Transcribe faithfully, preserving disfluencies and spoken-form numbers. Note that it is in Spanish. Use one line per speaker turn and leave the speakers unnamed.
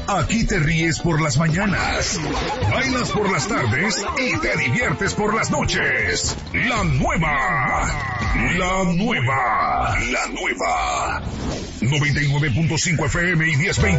Aquí te ríes por las mañanas, bailas por las tardes y te diviertes por las noches. La nueva, la nueva, la nueva. noventa y nueve punto cinco F M y diez veinte